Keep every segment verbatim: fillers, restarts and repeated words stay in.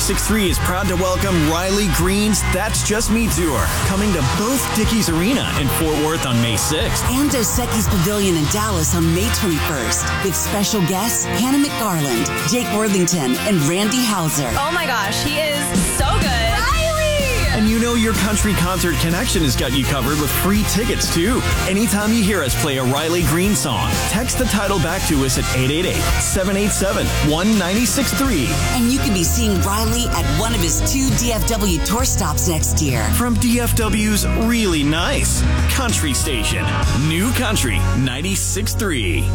ninety-six point three is proud to welcome Riley Green's That's Just Me Tour, coming to both Dickies Arena in Fort Worth on May sixth. And Dos Equis Pavilion in Dallas on May twenty-first, with special guests Hannah McGarland, Jake Worthington, and Randy Hauser. Oh my gosh, he is so good. And you know your country concert connection has got you covered with free tickets, too. Anytime you hear us play a Riley Green song, text the title back to us at eight eight eight, seven eight seven, one nine six three. And you could be seeing Riley at one of his two D F W tour stops next year. From D F W's really nice country station, New Country ninety-six point three.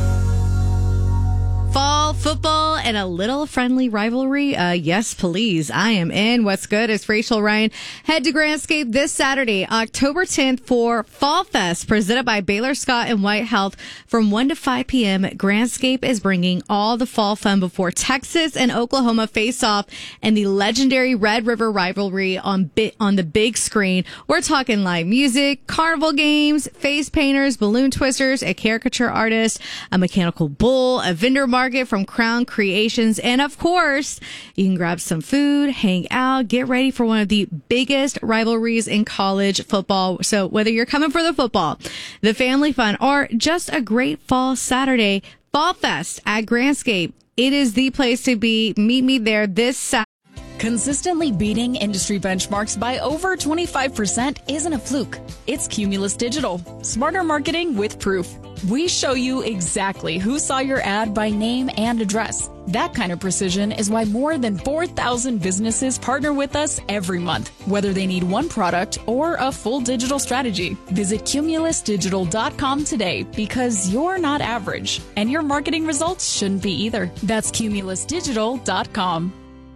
Fall football and a little friendly rivalry. Uh, yes, please. I am in. What's good? It's Rachel Ryan. Head to Grandscape this Saturday, October tenth for Fall Fest, presented by Baylor Scott and White Health from one to five p.m. Grandscape is bringing all the fall fun before Texas and Oklahoma face off in the legendary Red River rivalry on bi- on the big screen. We're talking live music, carnival games, face painters, balloon twisters, a caricature artist, a mechanical bull, a vendor market from Crown Creations, and of course, you can grab some food, hang out, get ready for one of the biggest rivalries in college football. So whether you're coming for the football, the family fun, or just a great fall Saturday, Fall Fest at Grandscape, it is the place to be. Meet me there this Saturday. Consistently beating industry benchmarks by over twenty-five percent isn't a fluke. It's Cumulus Digital. Smarter marketing with proof. We show you exactly who saw your ad by name and address. That kind of precision is why more than four thousand businesses partner with us every month, whether they need one product or a full digital strategy. Visit cumulus digital dot com today, because you're not average, and your marketing results shouldn't be either. That's cumulus digital dot com.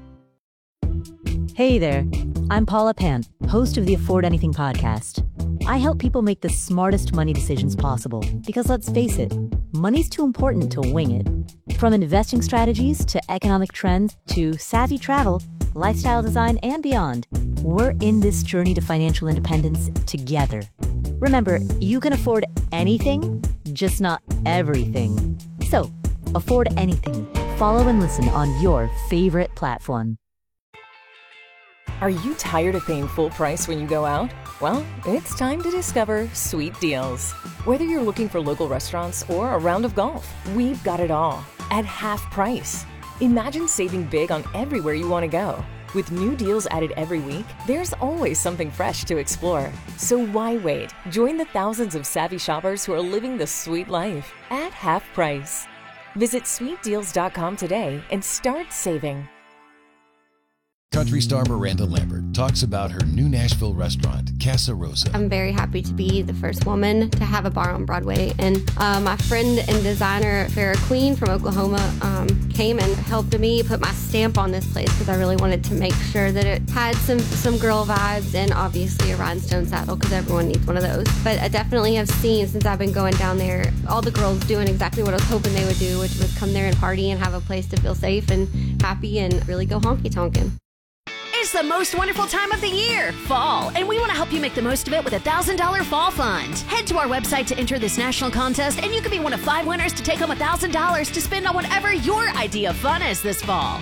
Hey there, I'm Paula Pant, host of the Afford Anything podcast. I help people make the smartest money decisions possible because, let's face it, money's too important to wing it. From investing strategies to economic trends to savvy travel, lifestyle design, and beyond, we're in this journey to financial independence together. Remember, you can afford anything, just not everything. So, afford anything. Follow and listen on your favorite platform. Are you tired of paying full price when you go out? Well, it's time to discover Sweet Deals. Whether you're looking for local restaurants or a round of golf, we've got it all at half price. Imagine saving big on everywhere you want to go. With new deals added every week, there's always something fresh to explore. So why wait? Join the thousands of savvy shoppers who are living the sweet life at half price. Visit sweet deals dot com today and start saving. Country star Miranda Lambert talks about her new Nashville restaurant, Casa Rosa. I'm very happy to be the first woman to have a bar on Broadway. And uh, my friend and designer, Farrah Queen from Oklahoma, um, came and helped me put my stamp on this place because I really wanted to make sure that it had some, some girl vibes and obviously a rhinestone saddle because everyone needs one of those. But I definitely have seen, since I've been going down there, all the girls doing exactly what I was hoping they would do, which was come there and party and have a place to feel safe and happy and really go honky-tonkin'. It's the most wonderful time of the year, fall, and we want to help you make the most of it with a one thousand dollars fall fund. Head to our website to enter this national contest, and you could be one of five winners to take home one thousand dollars to spend on whatever your idea of fun is this fall.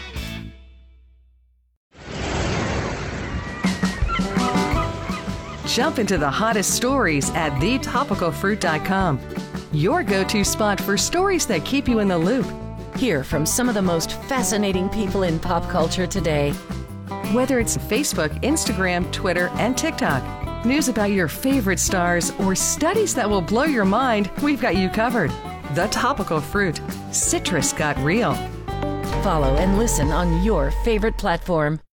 Jump into the hottest stories at the topical fruit dot com. Your go-to spot for stories that keep you in the loop. Hear from some of the most fascinating people in pop culture today. Whether it's Facebook, Instagram, Twitter, and TikTok, news about your favorite stars, or studies that will blow your mind, we've got you covered. The Topical Fruit. Citrus got real. Follow and listen on your favorite platform.